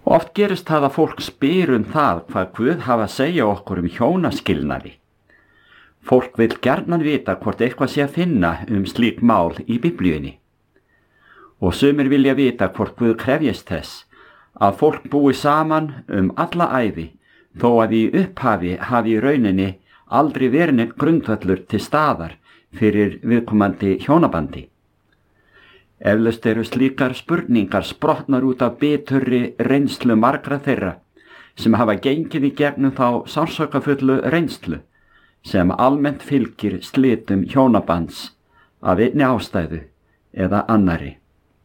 Oft gerist það að fólk spyr það hvað Guð hafa að segja okkur hjónaskilnaði. Fólk vill gjarnan vita hvort eitthvað sé að finna slík mál í Biblíunni. Og sumir vilja vita hvort Guð krefjist þess að fólk búi saman alla ævi, þó að í upphafi hafi í rauninni aldrei verið grundvöllur til staðar fyrir viðkomandi hjónabandi. Eflaust eru slíkar spurningar sprottnar út af biturri reynslu margra þeirra sem hafa gengið í gegnum þá sársaukafullu reynslu sem almennt fylgir slitum hjónabands af einni ástæðu eða annarri.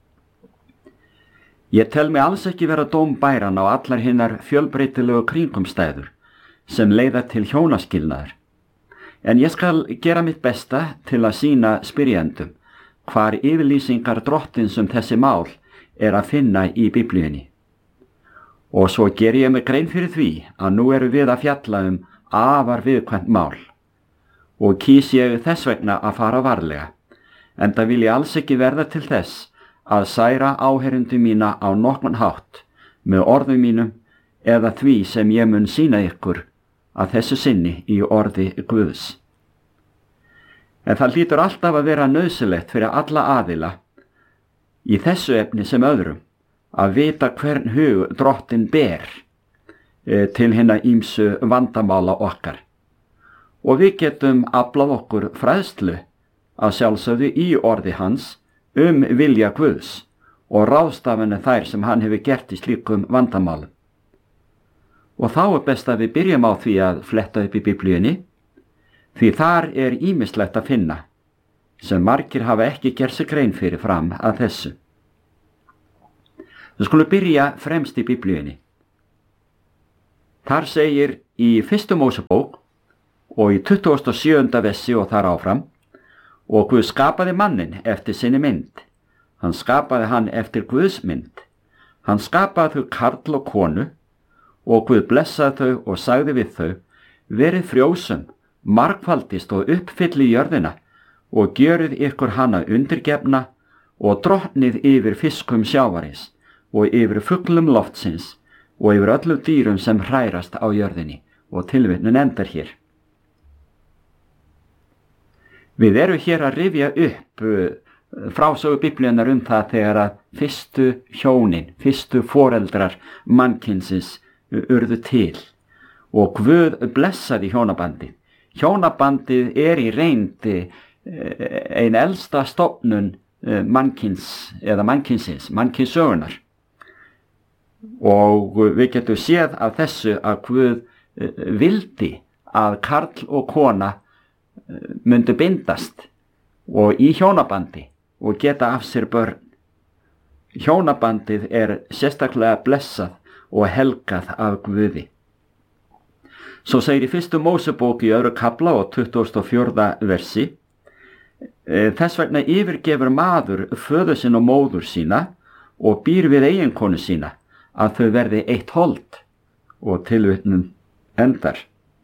Ég tel mig alls ekki vera dómbæran á allar hinnar fjölbreytilegu kringumstæður sem leiða til hjónaskilnaðar, en ég skal gera mitt besta til að sýna spyrjendum hvar yfirlýsingar Drottins þessi mál að finna í Biblíunni. Og svo ger ég mig grein fyrir því að nú erum við að fjalla afar viðkvæmt mál og kýs ég þess vegna að fara varlega, enda vil ég alls ekki verða til þess að særa áheyrendur mína á nokkurn hátt með orðum mínum eða því sem ég mun sýna ykkur að þessu sinni í orði Guðs. En það hlýtur alltaf að vera nauðsynlegt fyrir alla aðila í þessu efni sem öðrum að vita hvern hug Drottinn ber til hinna ýmsu vandamála okkar. Og við getum aflað okkur fræðslu að sjálfsögðu í orði hans vilja Guðs og ráðstafanir þær sem hann hefur gert í slíkum vandamálum. Og þá best að við byrjum á því að fletta upp í Biblíunni, því þar ýmislegt að finna sem margir hafa ekki gert sig grein fyrir fram að þessu. Við skulum byrja fremst í Biblíunni. Þar segir í 1. Mósebók og í 27. versi og þar áfram: og Guð skapaði manninn eftir sinni mynd. Hann skapaði hann eftir Guðs mynd. Hann skapaði þau karl og konu, og Guð blessaði þau og sagði við þau: verið frjósum, margfaldist og uppfylli jörðina og gjörið ykkur hana undirgefna og drottnið yfir fiskum sjávarins og yfir fuglum loftsins og yfir öllum dýrum sem hrærast á jörðinni. Og tilvitnun endar hér. Við erum hér að rifja upp frásögu Biblíunnar það þegar að fyrstu hjónin, fyrstu foreldrar mannkynsins urðu til og Guð blessaði hjónabandið. Hjónabandið í reynd ein elsta stofnun mannkyns eða mannkynsins, mannkynssögunar. Og við getum séð af þessu að Guð vildi að karl og kona myndu bindast og í hjónabandi og geta af sér börn. Hjónabandið sérstaklega blessað og helgað af Guði. Svo segir í 1. Mósebók í 2. kafla og 24. versi: þess vegna yfirgefur maður föður sinn og móður sína og býr við eiginkonu sína, að þau verði eitt hold. Og tilvitnun endar.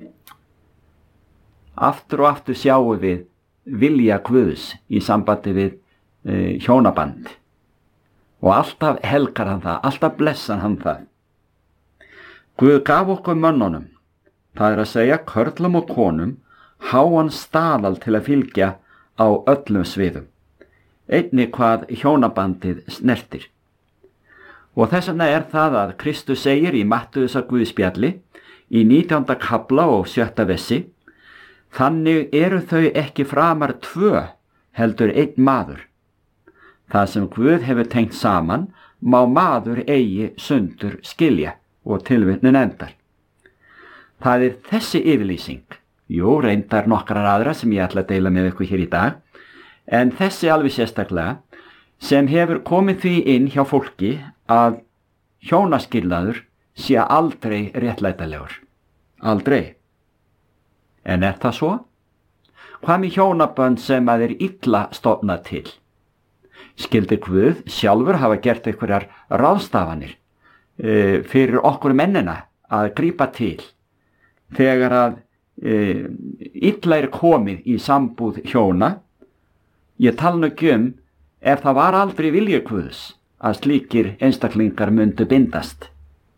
Aftur og aftur sjáum við vilja Guðs í sambandi við hjónaband og alltaf helgar hann það, alltaf blessar hann það. Guð gaf okkur mönnunum, það að segja körlum og konum, háan staðal til að fylgja á öllum sviðum, einnig hvað hjónabandið snertir. Og þess vegna það að Kristus segir í Mattheusar Guðspjalli í 19. kafla og 7. versi: þannig eru þau ekki framar 2, heldur einn maður. Það sem Guð hefur tengt saman má maður eigi sundur skilja. Og tilvitnun endar. Það þessi yfirlýsing, reyndar nokkrar aðra sem ég ætla að deila með ykkur hér í dag, en þessi alveg sérstaklega sem hefur komið því inn hjá fólki að hjónaskilnaður sé aldrei réttlætanlegur. Aldrei. En það svo? Hvað með hjónabönd sem að illa stofnað til? Skyldi Guð sjálfur hafa gert einhverjar ráðstafanir fyrir okkur mennina að grípa til þegar að illa komið í sambúð hjóna? Ég tala nú ekki ef það var aldrei vilji Guðs að slíkir einstaklingar myndu bindast.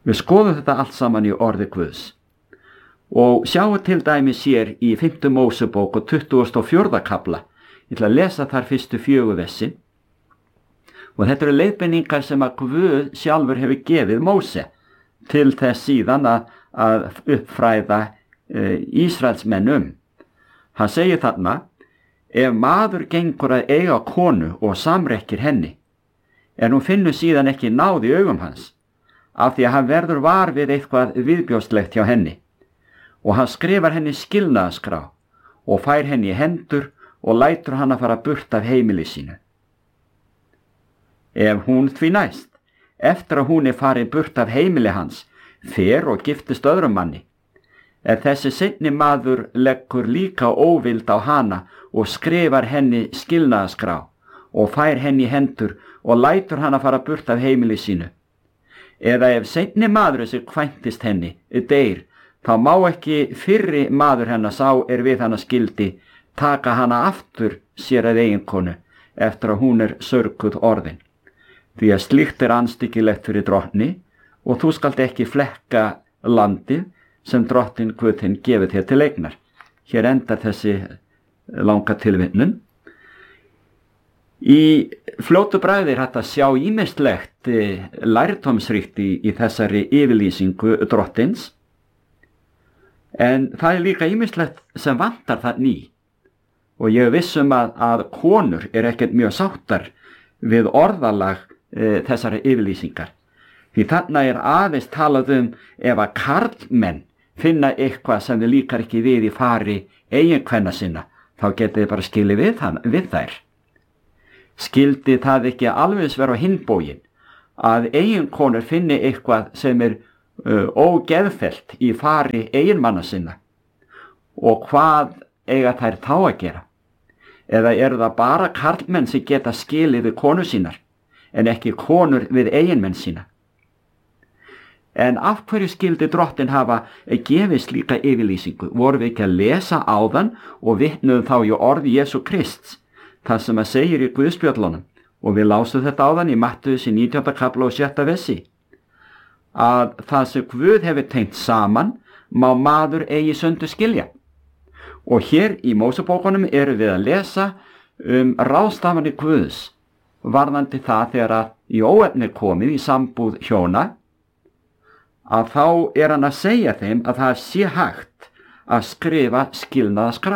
Við skoðum þetta allt saman í orði Guðs og sjáum til dæmis hér í 5. Mósebók og 24. kafla. Ég ætla að lesa þar fyrstu 4 versin og þetta eru leiðbeiningar sem að Guð sjálfur hefur gefið Móse til þess síðan að uppfræða Ísraelsmenn Hann segir þarna: ef maður gengur að eiga konu og samrekkir henni, en hún finnur síðan ekki náð í augum hans, af því að hann verður var við eitthvað viðbjóðslegt hjá henni, og hann skrifar henni skilnaðarskrá og fær henni í hendur og lætur hann að fara burt af heimili sínu. Ef hún því næst, eftir að hún farin burt af heimili hans, fer og giftist öðrum manni, þessi seinni maður leggur líka óvild á hana og skrifar henni skilnaðarskrá og fær henni í hendur og lætur hann að fara burt af heimili sínu. Eða ef seinni maður sem kvæntist henni deyr, þá má ekki fyrri maður hennar sá við hana skildi taka hana aftur sér að eiginkonu eftir að hún sörguð orðin. Því að slíkt andstyggilegt fyrir drottni og þú skalt ekki flekka landið sem drottin Guð þinn gefið þér til eignar. Hér endar þessi langa tilvitnun. Í fljótu bragði hægt að sjá ýmislegt lærdómsríkt í þessari yfirlýsingu drottins, en það líka ýmislegt sem vantar þarna í, og ég vissum að konur ekkert mjög sáttar við orðalag þessari yfirlýsingar. Því þarna aðeins talað ef að karlmenn finna eitthvað sem þið líkar ekki við í fari eiginkvenna sinna, þá getið þið bara skilið við þær. Skildi það ekki alveg vera á hinn bóginn að eiginkonur finni eitthvað sem ógeðfellt í fari eiginmanna sinna, og hvað eiga þær þá að gera? Eða það bara karlmenn sem geta skilið við konur sínar, en ekki konur við eiginmenn sína? En af hverju skildi drottin hafa gefið slíka yfirlýsingu? Vorum við ekki að lesa áðan og vitnuðum þá í orði Jesú Krists, það sem segir í Guðspjöllunum, og við lásum þetta áðan í Mattheus 19. kafla og 6. versi, að það sem Guð hefur tengt saman má maður eigi sundur skilja. Og hér í Mósebókunum við að lesa ráðstafanir Guðs varðandi það þegar að í óefni komið í sambúð hjóna, að þá hann að segja þeim að það sé hægt að skrifa skilnaðarskrá.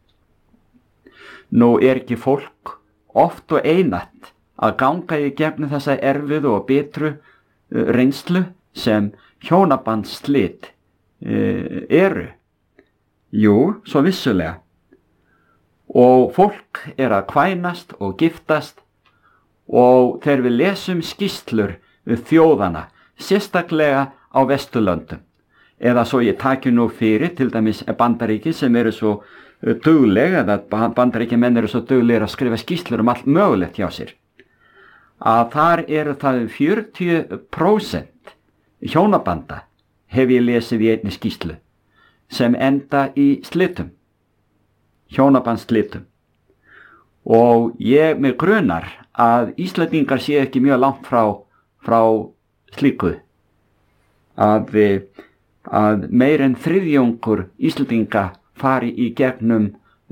Nú ekki fólk oft og einatt að ganga í gegnum þessa erfiðu og bitru reynslu sem hjónabandsslit eru? Jú, svo vissulega. Og fólk að kvænast og giftast, og þegar við lesum skýrslur þjóðana, sérstaklega á Vesturlöndum, eða svo ég taki nú fyrir til dæmis Bandaríki sem svo dugleg, eða Bandaríkjamenn svo duglegir að skrifa skýrslur allt mögulegt hjá sér, að þar það 40% hjónabanda hef ég lesið í einni skýrslu sem enda í slitum, hjónabandsslitum. Og ég mig grunar að Íslendingar sé ekki mjög langt frá slíku, að meir en þriðjungur Íslendinga fari í gegnum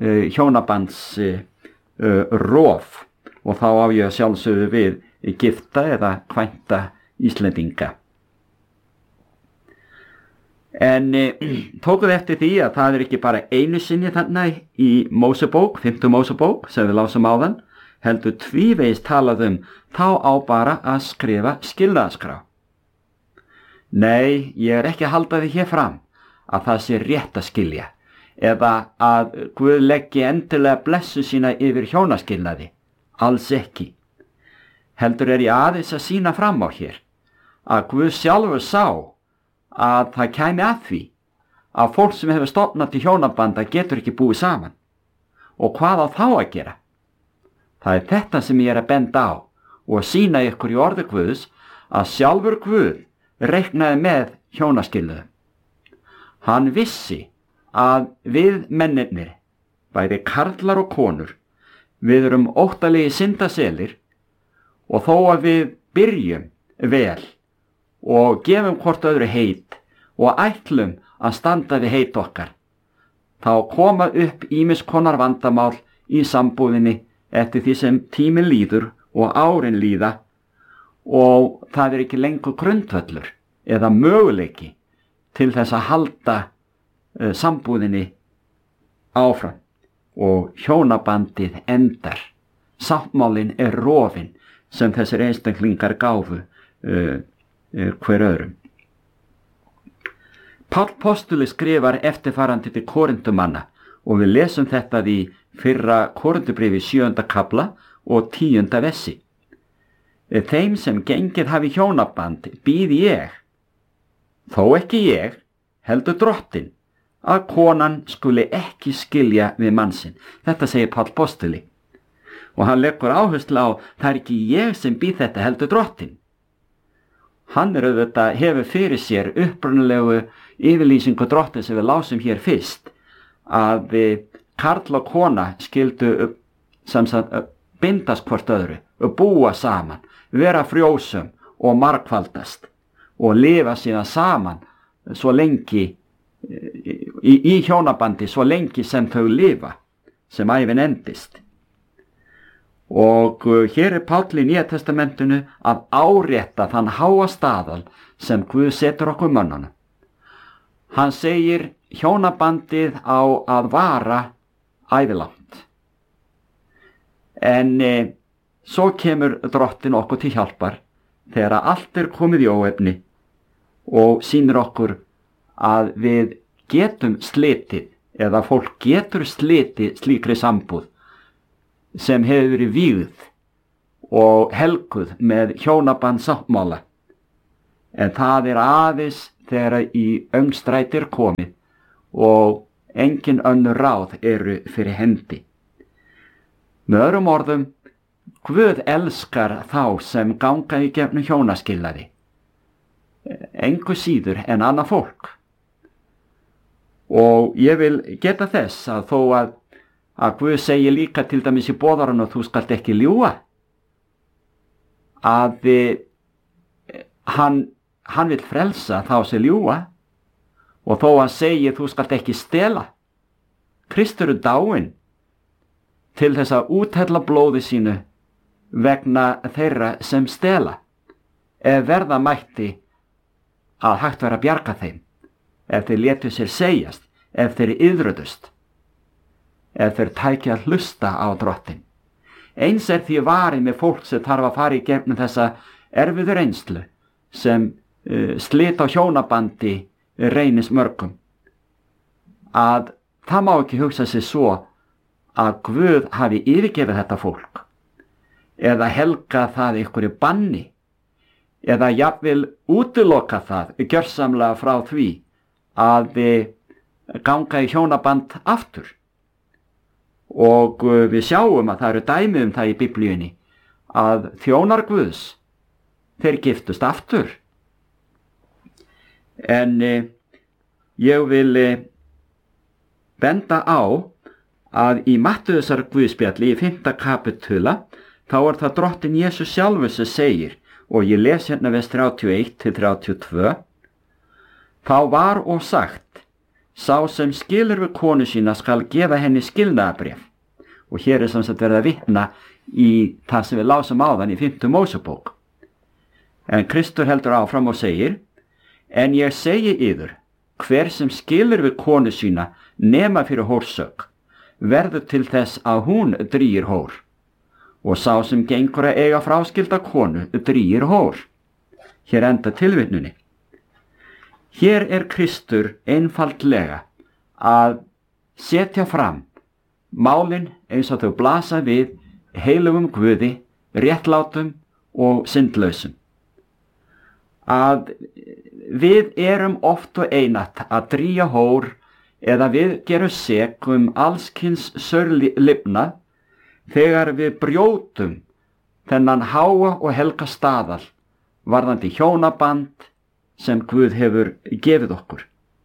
hjónabandsrof, og þá á ég að sjálfsögðu við gifta eða kvænta Íslendinga. En tókuð eftir því að það ekki bara einu sinni þarna í Mósebók, 5. Mósebók, sem við lásum áðan, heldur tvívegis talað þá á bara að skrifa skilnaðarskrá. Nei, ég ekki að halda því hér fram að það sé rétt að skilja, eða að Guð leggi endilega blessu sína yfir hjónaskilnaði, alls ekki. Heldur ég aðeins að sýna fram á hér að Guð sjálfur sá að það kæmi að því að fólk sem hefur stofnað til hjónabanda getur ekki búið saman. Og hvað á þá að gera? Það þetta sem ég að benda á og sýna ykkur í orði Guðs, að sjálfur Guð reiknaði með hjónaskilnaði. Hann vissi að við mennirnir, bæði karlar og konur, við erum óttalegi syndaselir, og þó að við byrjum vel og gefum hvort öðru heit og ætlum að standa við heit okkar. Þá koma upp ýmis konar vandamál í sambúðinni eftir því sem tíminn líður og árin líða og það ekki lengur grundvöllur eða möguleiki til þess að halda sambúðinni áfram og hjónabandið endar. Sáttmálinn rofinn sem þessir einstaklingar gáfu hver öðrum. Páll postuli skrifar eftirfarandi til Korintumanna og við lesum þetta í fyrra Korintubréfi 7. kafla og 10. versi. Þeim sem gengið hafi hjónaband býð ég, þó ekki ég, heldur Drottinn, að konan skuli ekki skilja við mann sinn. Þetta segir Páll postuli. Og hann leggur áherslu á, það ekki ég sem býð þetta heldur Drottinn. Hann auðvitað hefur fyrir sér upprunalegu yfirlýsingu Drottins sem við lásum hér fyrst, að karl og kona skildu bindast hvort öðru, búa saman, vera frjósum og margfaldast og lifa síðan saman svo lengi í hjónabandi svo lengi sem þau lifa, sem ævin endist. Og hér Páll í Nýja testamentinu að árétta þann háa staðal sem Guð setur okkur mönnunum. Hann segir hjónabandið á að vara ævilangt. En svo kemur Drottinn okkur til hjálpar þegar allt komið í óefni og sýnir okkur að við getum slitið eða fólk getur slitið slíkri sambúð sem hefur verið vígð og helguð með hjónabandsáttmála. En það aðeins þegar í öngstræti komið og engin önnur ráð eru fyrir hendi. Með öðrum orðum, Guð elskar þá sem ganga í gegnum hjónaskilnaði, engu síður en annað fólk. Og ég vil geta þess að þó að Guð segir líka til dæmis í boðaranum að þú skalt ekki ljúga, að hann vill frelsa þá sem ljúga, og þó að segja þú skalt ekki stela. Kristur dáinn til þess að úthella blóði sínu vegna þeirra sem stela, ef verða mætti að hægt vera að bjarga þeim, ef þeir létu sér segjast, ef þeir iðröðust, ef þeir tækja að hlusta á Drottinn. Eins því varið með fólk sem þarf að fara í gegnum þessa erfiðu reynslu sem slit á hjónabandi reynist mörgum, að það má ekki hugsa sig svo að Guð hafi yfirgefið þetta fólk eða helga það einhverju banni eða jafnvel útiloka það gjörsamlega frá því að ganga í hjónaband aftur. Og við sjáum að það eru dæmi það í Biblíunni að þjónar Guðs, þeir giftust aftur. En ég vil benda á að í Mattheusar Guðspjalli í 5. kapitula þá það Drottinn Jesús sjálfur sem segir, og ég les hérna vers 31-32, þá var og sagt, sá sem skilur við konu sína skal gefa henni skilnaðarbréf. Og hér sem sagt verið að vitna í það sem við lásum áðan í 5. Mósebók. En Kristur heldur áfram og segir, en ég segi yður, hver sem skilur við konu sína nema fyrir hórsök, verður til þess að hún drýgir hór. Og sá sem gengur að eiga fráskilda konu drýgir hór. Hér enda tilvitnunni. Hér Kristur einfaldlega að setja fram málin eins og þau blasa við heilugum Guði, réttlátum og syndlausum. Að við oft og einatt að drýja hór eða við gerum sek allskyns saurlifnað þegar við brjótum þennan háa og helga staðal varðandi hjónaband sem Guð hefur gefið okkur.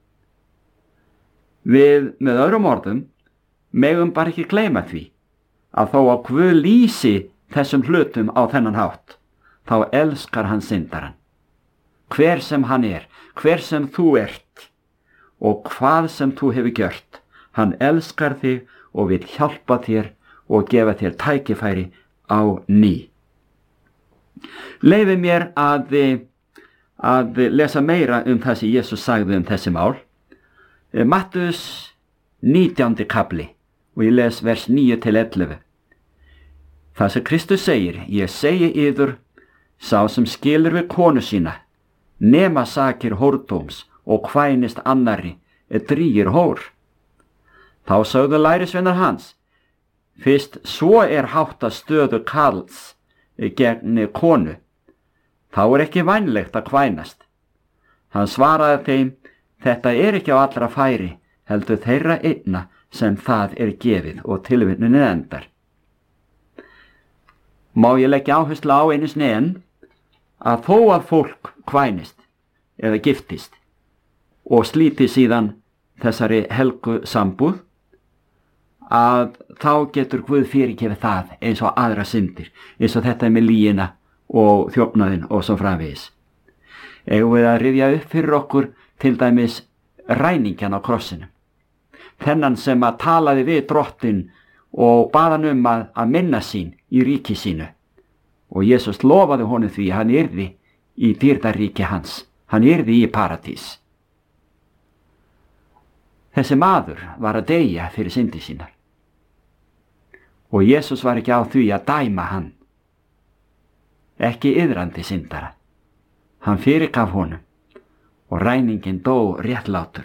Við, með öðrum orðum, megum bara ekki gleyma því að þó að Guð lýsi þessum hlutum á þennan hátt, þá elskar hann syndarann. hver sem hann er, hver sem þú ert og hvað sem þú hefur gjört. Hann elskar þig og vil hjálpa þér og gefa þér tækifæri á ný. Leyfi mér að lesa meira það sem Jesus sagði þessi mál. Mattheus 19. kapli og ég les vers 9-11. Það sem Kristus segir, ég segi yður, sá sem skilur við konu sína, nema sakir hórdóms og kvænist annarri, drýgir hór. Þá sögðu lærisveinar hans, fyrst svo hátta stöðu karls gegn konu, þá ekki vænlegt að kvænast. Hann svaraði þeim, þetta ekki á allra færi, heldur þeirra einna sem það gefið og tilvitnunin endar. Má ég leggja áherslu á einu sinni enn að þó að fólk kvænist eða giftist og slíti síðan þessari helgu sambúð, að þá getur Guð fyrirgefið það eins og aðra syndir, eins og þetta með lygina og þjófnaðinn og svo framvegis. Eigum við að rifja upp fyrir okkur til dæmis ræningjan á krossinu. Þennan sem að talaði við drottinn og bað hann að minna sín í ríki sínu. Og Jesus lofaði honum því að hann yrði í dýrðaríki hans. Hann yrði í paradís. Þessi maður var að deyja fyrir syndi sínar. Og Jesus var ekki á því að dæma hann. Ekki iðrandi syndara. Hann fyrirgaf honum og ræningin dó réttlátur.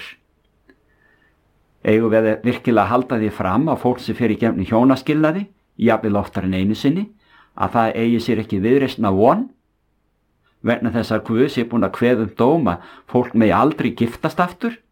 Eigum við virkilega að halda því fram að fólk sem fer í gegnum hjónaskilnaði, jafnvel oftar en einu sinni, að það eigi sér ekki viðreisn af von, vegna þess að Guð sé búinn að kveða dóm að fólk megi aldrei giftast aftur?